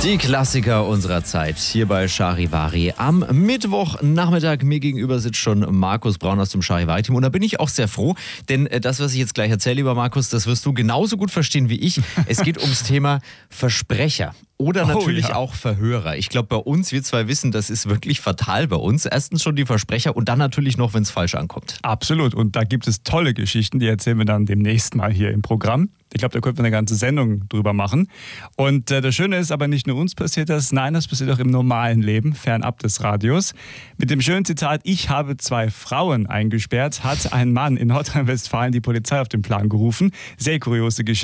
Die Klassiker unserer Zeit hier bei Charivari am Mittwochnachmittag. Mir gegenüber sitzt schon Markus Braun aus dem Charivari-Team und da bin ich auch sehr froh, denn das, was ich jetzt gleich erzähle, lieber Markus, das wirst du genauso gut verstehen wie ich. Es geht ums Thema Versprecher. Oder natürlich auch Verhörer. Ich glaube, bei uns, wir zwei wissen, das ist wirklich fatal bei uns. Erstens schon die Versprecher und dann natürlich noch, wenn es falsch ankommt. Absolut. Und da gibt es tolle Geschichten, die erzählen wir dann demnächst mal hier im Programm. Ich glaube, da könnten wir eine ganze Sendung drüber machen. Und das Schöne ist aber, nicht nur uns passiert das, nein, das passiert auch im normalen Leben, fernab des Radios. Mit dem schönen Zitat, ich habe 2 Frauen eingesperrt, hat ein Mann in Nordrhein-Westfalen die Polizei auf den Plan gerufen. Sehr kuriose Geschichte.